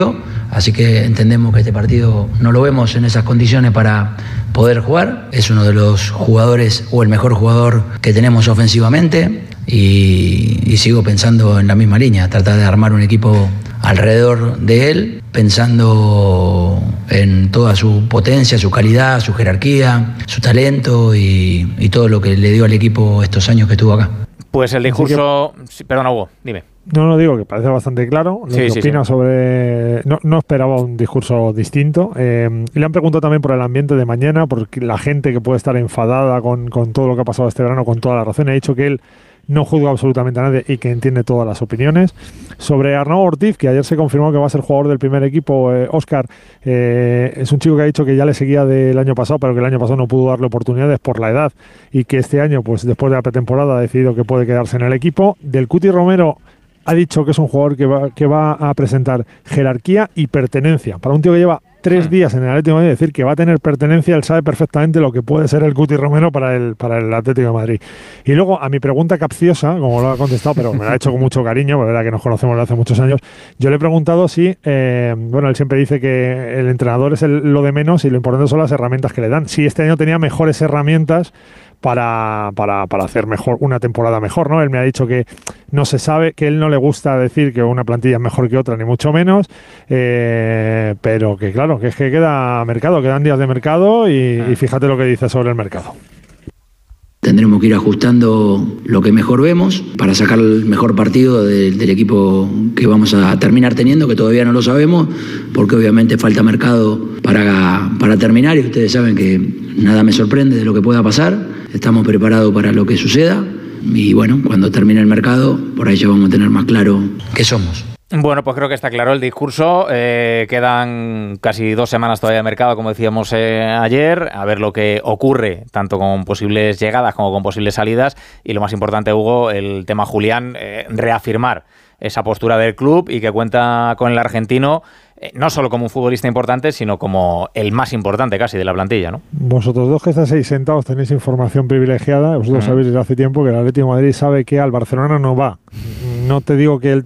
Así que entendemos que este partido no lo vemos en esas condiciones para poder jugar. Es uno de los jugadores o el mejor jugador que tenemos ofensivamente y sigo pensando en la misma línea, tratar de armar un equipo alrededor de él, pensando en toda su potencia, su calidad, su jerarquía, su talento y todo lo que le dio al equipo estos años que estuvo acá. Pues el discurso... Perdona, Hugo, dime. No, digo que parece bastante claro lo que opina sobre... No esperaba un discurso distinto. Y le han preguntado también por el ambiente de mañana, por la gente que puede estar enfadada con todo lo que ha pasado este verano, con toda la razón. Ha dicho que él no juzga absolutamente a nadie y que entiende todas las opiniones. Sobre Arnau Ortiz, que ayer se confirmó que va a ser jugador del primer equipo, Óscar, es un chico que ha dicho que ya le seguía del año pasado, pero que el año pasado no pudo darle oportunidades por la edad y que este año, pues después de la pretemporada, ha decidido que puede quedarse en el equipo. Del Cuti Romero ha dicho que es un jugador que va a presentar jerarquía y pertenencia. Para un tío que lleva 3 días en el Atlético de Madrid, decir que va a tener pertenencia, él sabe perfectamente lo que puede ser el Cuti Romero para el Atlético de Madrid. Y luego, a mi pregunta capciosa, como lo ha contestado, pero me la ha hecho con mucho cariño, porque verdad que nos conocemos desde hace muchos años, yo le he preguntado si, él siempre dice que el entrenador es lo de menos y lo importante son las herramientas que le dan. Si este año tenía mejores herramientas para hacer mejor una temporada mejor, ¿no? Él me ha dicho que no se sabe, que él no le gusta decir que una plantilla es mejor que otra, ni mucho menos, pero que claro, que es que quedan días de mercado y fíjate lo que dice sobre el mercado. Tendremos que ir ajustando lo que mejor vemos para sacar el mejor partido del equipo que vamos a terminar teniendo, que todavía no lo sabemos, porque obviamente falta mercado para terminar y ustedes saben que nada me sorprende de lo que pueda pasar. Estamos preparados para lo que suceda y bueno, cuando termine el mercado, por ahí ya vamos a tener más claro qué somos. Bueno, pues creo que está claro el discurso. Quedan casi 2 semanas todavía de mercado, como decíamos ayer, a ver lo que ocurre, tanto con posibles llegadas como con posibles salidas. Y lo más importante, Hugo, el tema Julián, reafirmar esa postura del club y que cuenta con el argentino, no solo como un futbolista importante, sino como el más importante casi de la plantilla, ¿no? Vosotros dos que estáis ahí sentados tenéis información privilegiada. Vosotros sabéis desde hace tiempo que el Atlético de Madrid sabe que al Barcelona no va. No te digo que el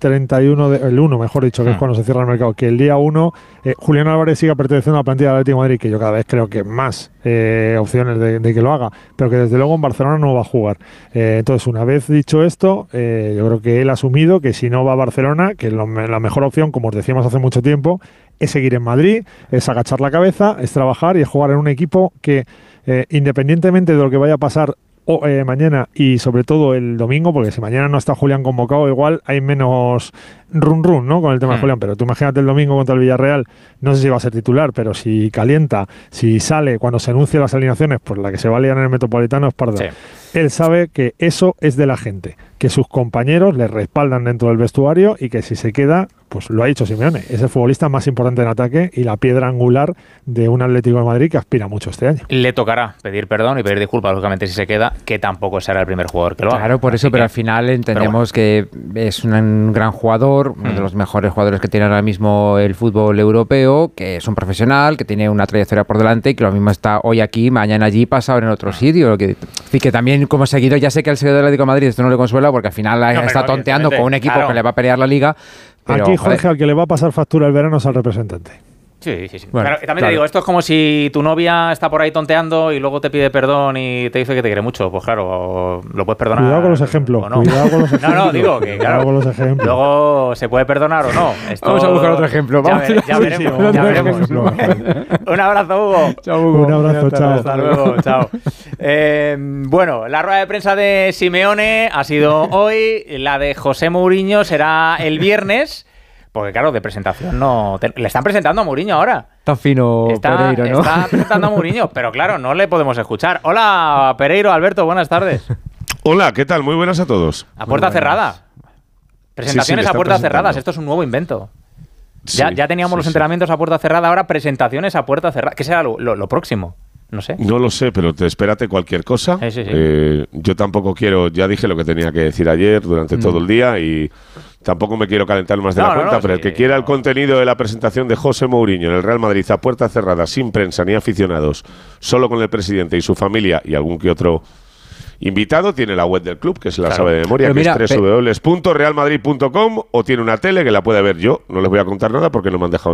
1, mejor dicho, que es cuando se cierra el mercado, que el día 1 Julián Álvarez siga perteneciendo a la plantilla del Atlético de Madrid, que yo cada vez creo que más opciones de que lo haga, pero que desde luego en Barcelona no va a jugar. Entonces, una vez dicho esto, yo creo que él ha asumido que si no va a Barcelona, que la mejor opción, como os decíamos hace mucho tiempo, es seguir en Madrid, es agachar la cabeza, es trabajar y es jugar en un equipo que, independientemente de lo que vaya a pasar mañana y sobre todo el domingo, porque si mañana no está Julián convocado, igual hay menos run, ¿no? Con el tema de Julián, pero tú imagínate el domingo contra el Villarreal, no sé si va a ser titular, pero si calienta, si sale cuando se anuncien las alineaciones, pues la que se va a liar en el Metropolitano es parda. Sí. Él sabe que eso es de la gente, que sus compañeros le respaldan dentro del vestuario y que si se queda, pues lo ha dicho Simeone, es el futbolista más importante en ataque y la piedra angular de un Atlético de Madrid que aspira mucho este año. Le tocará pedir perdón y pedir disculpas, lógicamente, si se queda, que tampoco será el primer jugador que lo haga. Claro, por eso, pero al final entendemos que es un gran jugador, uno de los mejores jugadores que tiene ahora mismo el fútbol europeo, que es un profesional, que tiene una trayectoria por delante y que lo mismo está hoy aquí, mañana allí, pasado en otro sitio. Que también como seguidor, ya sé que al seguidor del Atlético de Madrid esto no le consuela porque al final está tonteando con un equipo que le va a pelear la Liga. Pero, aquí, Jorge, al que le va a pasar factura el verano es al representante. Sí. Bueno, claro, también te digo, esto es como si tu novia está por ahí tonteando y luego te pide perdón y te dice que te quiere mucho. Pues claro, lo puedes perdonar. Cuidado con los ejemplos. No. Cuidado con los ejemplos. No, digo que claro, con los ejemplos. Luego se puede perdonar o no. Esto, vamos a buscar otro ejemplo. Ya veremos. Un abrazo, Hugo. Chao, Hugo. Un abrazo, chao. Hasta luego, chao. Bueno, la rueda de prensa de Simeone ha sido hoy. La de José Mourinho será el viernes. Porque claro, de presentación no... Le están presentando a Mourinho ahora. Está fino Pereiro, ¿no? Está presentando a Mourinho, pero claro, no le podemos escuchar. Hola, Pereiro, Alberto, buenas tardes. Hola, ¿qué tal? Muy buenas a todos. A puerta cerrada. Presentaciones a puertas cerradas, esto es un nuevo invento. Ya teníamos los entrenamientos a puerta cerrada, ahora presentaciones a puerta cerrada. ¿Qué será lo próximo? No sé. No lo sé, pero espérate cualquier cosa. Sí. Yo tampoco quiero... Ya dije lo que tenía que decir ayer durante todo el día y... Tampoco me quiero calentar más de la cuenta, pero el que quiera el contenido de la presentación de José Mourinho en el Real Madrid a puerta cerrada, sin prensa ni aficionados, solo con el presidente y su familia y algún que otro invitado, tiene la web del club, que se la sabe de memoria, que es www.realmadrid.com, o tiene una tele que la puede ver yo. No les voy a contar nada porque no me han dejado